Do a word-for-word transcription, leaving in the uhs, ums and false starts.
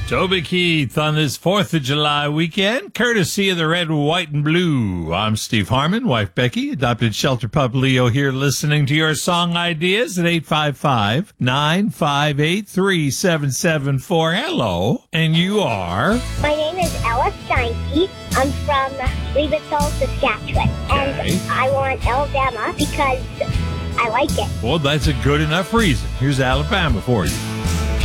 Toby Keith on this fourth of July weekend, courtesy of the Red, White, and Blue. I'm Steve Harmon, wife Becky, adopted shelter pup Leo here, listening to your song ideas at eight five five, nine five eight, three seven seven four. Hello, and you are? My name is Ella Steinke. I'm from Leaventhal, Saskatchewan, and Okay. I want Alabama because I like it. Well, that's a good enough reason. Here's Alabama for you.